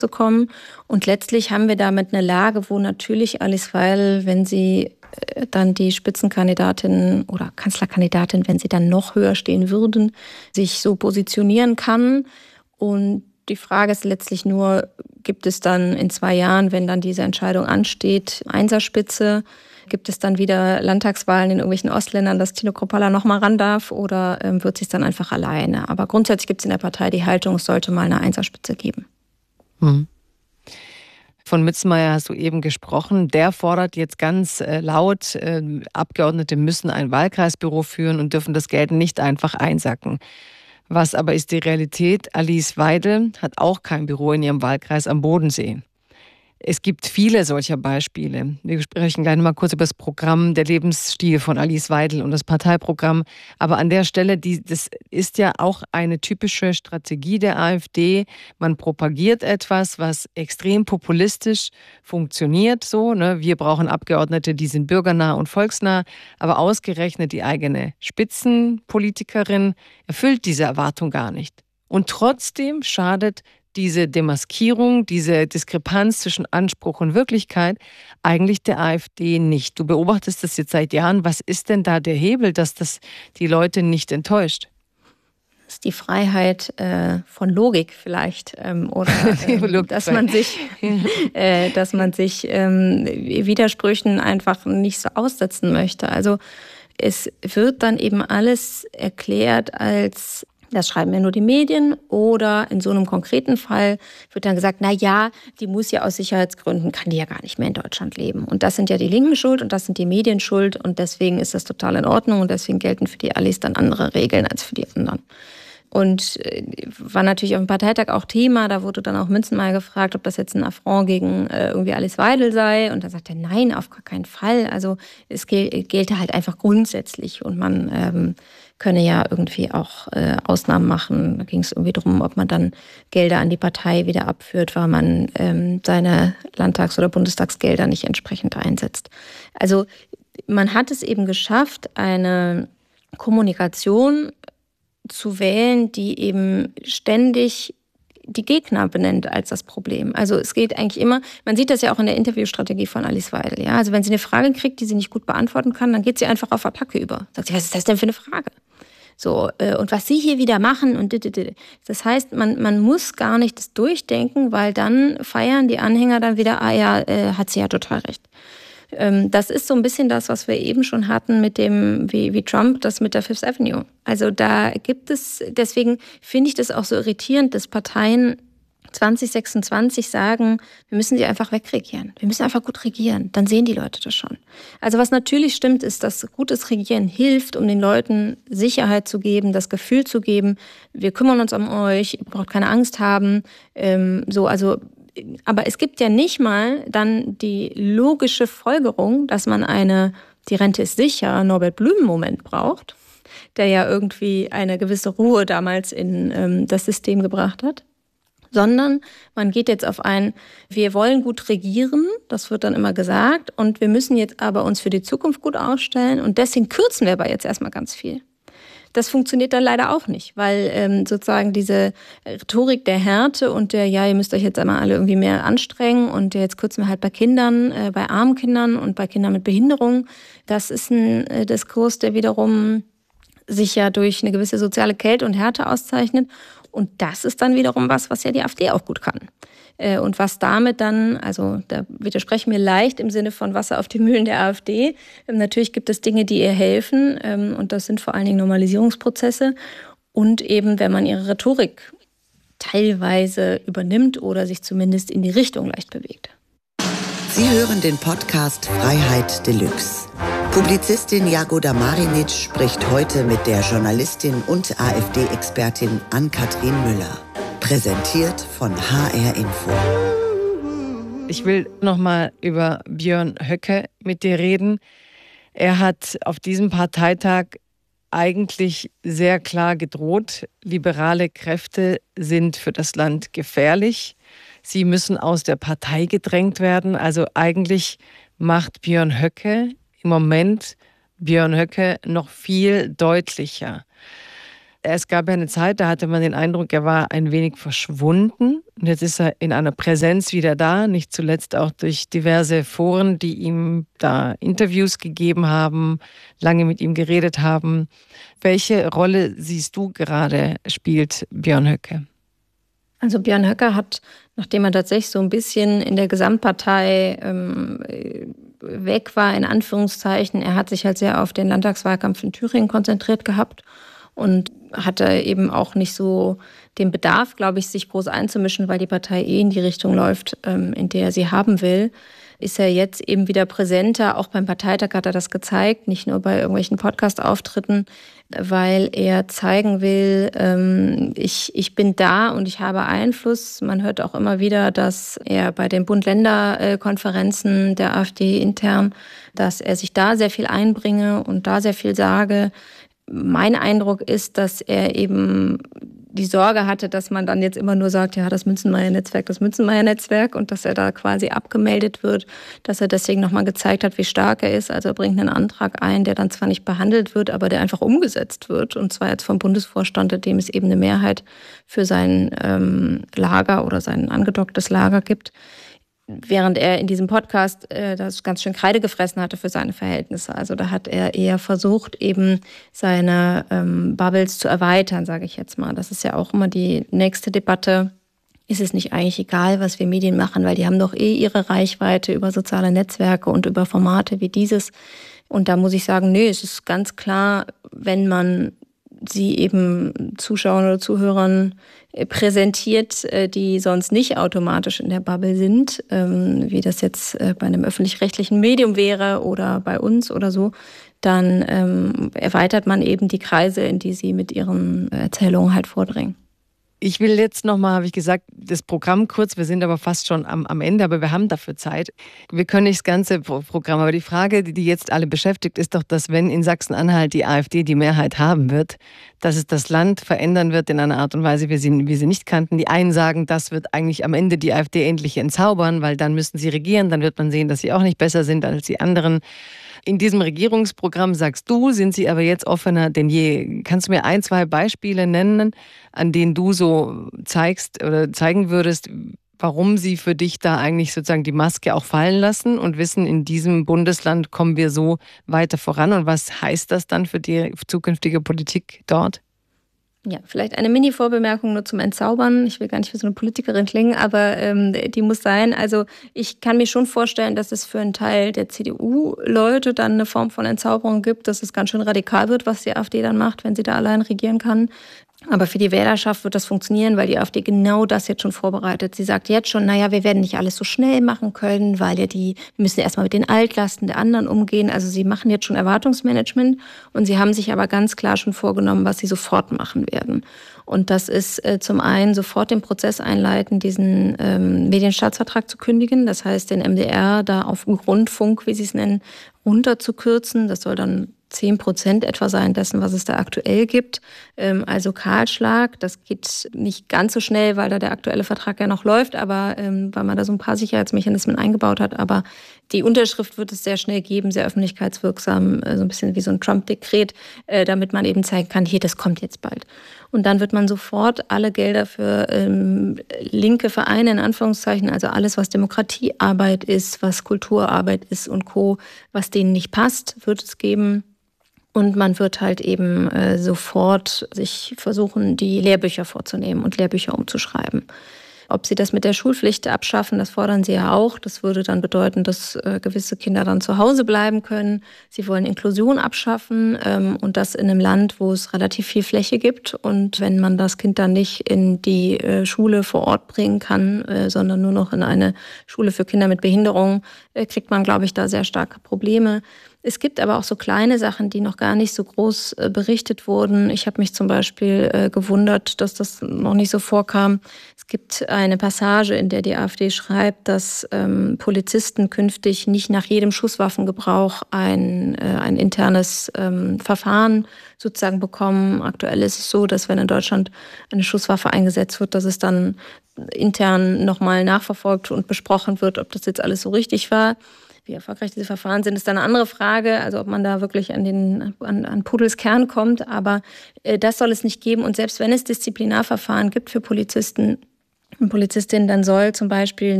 zu kommen. Und letztlich haben wir damit eine Lage, wo natürlich Alice Weidel, wenn sie dann die Spitzenkandidatin oder Kanzlerkandidatin, wenn sie dann noch höher stehen würden, sich so positionieren kann. Und die Frage ist letztlich nur, gibt es dann in 2 Jahren, wenn dann diese Entscheidung ansteht, Einserspitze, gibt es dann wieder Landtagswahlen in irgendwelchen Ostländern, dass Tino Kruppalla noch mal ran darf, oder wird sie es dann einfach alleine? Aber grundsätzlich gibt es in der Partei die Haltung, es sollte mal eine Einserspitze geben. Von Mitzenmeier hast du eben gesprochen. Der fordert jetzt ganz laut, Abgeordnete müssen ein Wahlkreisbüro führen und dürfen das Geld nicht einfach einsacken. Was aber ist die Realität? Alice Weidel hat auch kein Büro in ihrem Wahlkreis am Bodensee. Es gibt viele solcher Beispiele. Wir sprechen gleich mal kurz über das Programm, der Lebensstil von Alice Weidel und das Parteiprogramm. Aber an der Stelle, das ist ja auch eine typische Strategie der AfD. Man propagiert etwas, was extrem populistisch funktioniert. So, ne? Wir brauchen Abgeordnete, die sind bürgernah und volksnah. Aber ausgerechnet die eigene Spitzenpolitikerin erfüllt diese Erwartung gar nicht. Und trotzdem schadet diese Demaskierung, diese Diskrepanz zwischen Anspruch und Wirklichkeit eigentlich der AfD nicht. Du beobachtest das jetzt seit Jahren. Was ist denn da der Hebel, dass das die Leute nicht enttäuscht? Das ist die Freiheit von Logik vielleicht, oder dass man sich Widersprüchen einfach nicht so aussetzen möchte. Also es wird dann eben alles erklärt als, das schreiben ja nur die Medien, oder in so einem konkreten Fall wird dann gesagt, na ja, die muss ja aus Sicherheitsgründen, kann die ja gar nicht mehr in Deutschland leben. Und das sind ja die Linken schuld und das sind die Medien schuld und deswegen ist das total in Ordnung und deswegen gelten für die Alice dann andere Regeln als für die anderen. Und war natürlich auf dem Parteitag auch Thema, da wurde dann auch Mitzenmeier gefragt, ob das jetzt ein Affront gegen irgendwie Alice Weidel sei. Und da sagt er, nein, auf gar keinen Fall. Also es gelte halt einfach grundsätzlich und man könne ja irgendwie auch Ausnahmen machen. Da ging es irgendwie darum, ob man dann Gelder an die Partei wieder abführt, weil man seine Landtags- oder Bundestagsgelder nicht entsprechend einsetzt. Also man hat es eben geschafft, eine Kommunikation zu wählen, die eben ständig die Gegner benennt als das Problem. Also es geht eigentlich immer, man sieht das ja auch in der Interviewstrategie von Alice Weidel. Ja? Also wenn sie eine Frage kriegt, die sie nicht gut beantworten kann, dann geht sie einfach auf Attacke über. Sagt sie, was ist das denn für eine Frage? So, und was Sie hier wieder machen und das heißt, man muss gar nicht das durchdenken, weil dann feiern die Anhänger dann wieder, hat sie ja total recht. Das ist so ein bisschen das, was wir eben schon hatten mit dem, wie Trump das mit der Fifth Avenue. Also da gibt es, deswegen finde ich das auch so irritierend, dass Parteien 2026 sagen, wir müssen sie einfach wegregieren. Wir müssen einfach gut regieren. Dann sehen die Leute das schon. Also was natürlich stimmt, ist, dass gutes Regieren hilft, um den Leuten Sicherheit zu geben, das Gefühl zu geben, wir kümmern uns um euch, ihr braucht keine Angst haben. Aber es gibt ja nicht mal dann die logische Folgerung, dass man die Rente ist sicher, Norbert-Blüm-Moment braucht, der ja irgendwie eine gewisse Ruhe damals in das System gebracht hat. Sondern man geht jetzt auf wir wollen gut regieren, das wird dann immer gesagt, und wir müssen jetzt aber uns für die Zukunft gut aufstellen und deswegen kürzen wir aber jetzt erstmal ganz viel. Das funktioniert dann leider auch nicht, weil sozusagen diese Rhetorik der Härte und ihr müsst euch jetzt einmal alle irgendwie mehr anstrengen und jetzt kürzen wir halt bei Kindern, bei armen Kindern und bei Kindern mit Behinderung, das ist ein Diskurs, der wiederum sich ja durch eine gewisse soziale Kälte und Härte auszeichnet. Und das ist dann wiederum was ja die AfD auch gut kann. Und was damit dann, also da widersprechen wir leicht im Sinne von Wasser auf die Mühlen der AfD. Natürlich gibt es Dinge, die ihr helfen. Und das sind vor allen Dingen Normalisierungsprozesse. Und eben, wenn man ihre Rhetorik teilweise übernimmt oder sich zumindest in die Richtung leicht bewegt. Sie hören den Podcast Freiheit Deluxe. Publizistin Jagoda Marinic spricht heute mit der Journalistin und AfD-Expertin Ann-Kathrin Müller. Präsentiert von HR Info. Ich will nochmal über Björn Höcke mit dir reden. Er hat auf diesem Parteitag eigentlich sehr klar gedroht, liberale Kräfte sind für das Land gefährlich. Sie müssen aus der Partei gedrängt werden. Also eigentlich macht Björn Höcke im Moment noch viel deutlicher. Es gab ja eine Zeit, da hatte man den Eindruck, er war ein wenig verschwunden. Und jetzt ist er in einer Präsenz wieder da, nicht zuletzt auch durch diverse Foren, die ihm da Interviews gegeben haben, lange mit ihm geredet haben. Welche Rolle siehst du gerade spielt Björn Höcke? Also Björn Höcke hat, nachdem er tatsächlich so ein bisschen in der Gesamtpartei weg war, in Anführungszeichen, er hat sich halt sehr auf den Landtagswahlkampf in Thüringen konzentriert gehabt und hatte eben auch nicht so den Bedarf, glaube ich, sich groß einzumischen, weil die Partei in die Richtung läuft, in der er sie haben will. Ist er jetzt eben wieder präsenter. Auch beim Parteitag hat er das gezeigt, nicht nur bei irgendwelchen Podcast-Auftritten, weil er zeigen will, ich bin da und ich habe Einfluss. Man hört auch immer wieder, dass er bei den Bund-Länder-Konferenzen der AfD intern, dass er sich da sehr viel einbringe und da sehr viel sage. Mein Eindruck ist, dass er eben die Sorge hatte, dass man dann jetzt immer nur sagt, ja, das Münzenmaier-Netzwerk und dass er da quasi abgemeldet wird, dass er deswegen nochmal gezeigt hat, wie stark er ist. Also er bringt einen Antrag ein, der dann zwar nicht behandelt wird, aber der einfach umgesetzt wird und zwar jetzt vom Bundesvorstand, dem es eben eine Mehrheit für sein Lager oder sein angedocktes Lager gibt. Während er in diesem Podcast das ganz schön Kreide gefressen hatte für seine Verhältnisse. Also da hat er eher versucht, eben seine Bubbles zu erweitern, sage ich jetzt mal. Das ist ja auch immer die nächste Debatte. Ist es nicht eigentlich egal, was wir Medien machen, weil die haben doch ihre Reichweite über soziale Netzwerke und über Formate wie dieses. Und da muss ich sagen, nee, es ist ganz klar, wenn man sie eben Zuschauern oder Zuhörern präsentiert, die sonst nicht automatisch in der Bubble sind, wie das jetzt bei einem öffentlich-rechtlichen Medium wäre oder bei uns oder so, dann erweitert man eben die Kreise, in die sie mit ihren Erzählungen halt vordringen. Ich will jetzt nochmal, habe ich gesagt, das Programm kurz, wir sind aber fast schon am Ende, aber wir haben dafür Zeit. Wir können nicht das ganze Programm, aber die Frage, die jetzt alle beschäftigt, ist doch, dass wenn in Sachsen-Anhalt die AfD die Mehrheit haben wird, dass es das Land verändern wird in einer Art und Weise, wie sie nicht kannten. Die einen sagen, das wird eigentlich am Ende die AfD endlich entzaubern, weil dann müssen sie regieren, dann wird man sehen, dass sie auch nicht besser sind als die anderen. In diesem Regierungsprogramm, sagst du, sind sie aber jetzt offener denn je. Kannst du mir 1, 2 Beispiele nennen, an denen du so zeigst oder zeigen würdest, warum sie für dich da eigentlich sozusagen die Maske auch fallen lassen und wissen, in diesem Bundesland kommen wir so weiter voran? Und was heißt das dann für die zukünftige Politik dort? Ja, vielleicht eine Mini-Vorbemerkung nur zum Entzaubern. Ich will gar nicht wie so eine Politikerin klingen, aber die muss sein. Also ich kann mir schon vorstellen, dass es für einen Teil der CDU-Leute dann eine Form von Entzauberung gibt, dass es ganz schön radikal wird, was die AfD dann macht, wenn sie da allein regieren kann. Aber für die Wählerschaft wird das funktionieren, weil die AfD genau das jetzt schon vorbereitet. Sie sagt jetzt schon, naja, wir werden nicht alles so schnell machen können, weil ja wir müssen erstmal mit den Altlasten der anderen umgehen. Also sie machen jetzt schon Erwartungsmanagement und sie haben sich aber ganz klar schon vorgenommen, was sie sofort machen werden. Und das ist zum einen sofort den Prozess einleiten, diesen Medienstaatsvertrag zu kündigen. Das heißt, den MDR da auf Rundfunk, wie sie es nennen, runterzukürzen. Das soll dann 10% etwa sein dessen, was es da aktuell gibt. Also Kahlschlag, das geht nicht ganz so schnell, weil da der aktuelle Vertrag ja noch läuft, aber weil man da so ein paar Sicherheitsmechanismen eingebaut hat. Aber die Unterschrift wird es sehr schnell geben, sehr öffentlichkeitswirksam, so ein bisschen wie so ein Trump-Dekret, damit man eben zeigen kann, hier, das kommt jetzt bald. Und dann wird man sofort alle Gelder für linke Vereine, in Anführungszeichen, also alles, was Demokratiearbeit ist, was Kulturarbeit ist und Co., was denen nicht passt, wird es geben. Und man wird halt eben sofort sich versuchen, die Lehrbücher vorzunehmen und Lehrbücher umzuschreiben. Ob sie das mit der Schulpflicht abschaffen, das fordern sie ja auch. Das würde dann bedeuten, dass gewisse Kinder dann zu Hause bleiben können. Sie wollen Inklusion abschaffen und das in einem Land, wo es relativ viel Fläche gibt. Und wenn man das Kind dann nicht in die Schule vor Ort bringen kann, sondern nur noch in eine Schule für Kinder mit Behinderung, kriegt man, glaube ich, da sehr starke Probleme. Es gibt aber auch so kleine Sachen, die noch gar nicht so groß berichtet wurden. Ich habe mich zum Beispiel gewundert, dass das noch nicht so vorkam. Es gibt eine Passage, in der die AfD schreibt, dass Polizisten künftig nicht nach jedem Schusswaffengebrauch ein internes Verfahren sozusagen bekommen. Aktuell ist es so, dass wenn in Deutschland eine Schusswaffe eingesetzt wird, dass es dann intern nochmal nachverfolgt und besprochen wird, ob das jetzt alles so richtig war. Wie erfolgreich diese Verfahren sind, ist dann eine andere Frage, also ob man da wirklich an Pudels Kern kommt, aber das soll es nicht geben. Und selbst wenn es Disziplinarverfahren gibt für Polizisten und Polizistinnen, dann soll zum Beispiel